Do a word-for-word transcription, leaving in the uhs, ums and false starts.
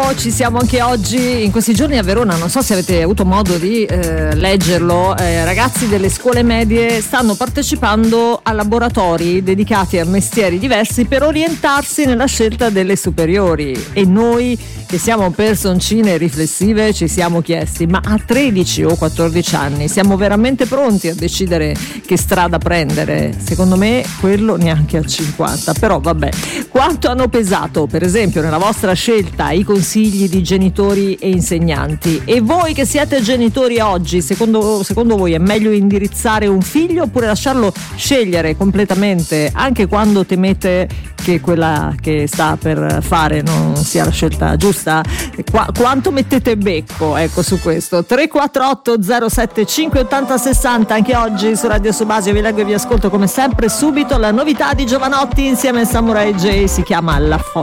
siamo, ci siamo anche oggi, in questi giorni a Verona, non so se avete avuto modo di eh, leggerlo, eh, ragazzi delle scuole medie stanno partecipando a laboratori dedicati a mestieri diversi per orientarsi nella scelta delle superiori, e noi che siamo personcine riflessive ci siamo chiesti: ma a tredici o quattordici anni siamo veramente pronti a decidere che strada prendere? Secondo me quello neanche a cinquanta, però vabbè. Quanto hanno pesato per esempio nella vostra scelta i consigli di genitori e insegnanti? E voi che siete genitori oggi, secondo, secondo voi è meglio indirizzare un figlio oppure lasciarlo scegliere completamente anche quando temete che quella che sta per fare non sia la scelta giusta? Qua, quanto mettete becco, ecco, su questo? Tre quattro otto zero sette cinque otto zero sei zero anche oggi su Radio Subasio. Vi leggo e vi ascolto come sempre subito la novità di Giovanotti insieme a Samurai J, si chiama La Foglia.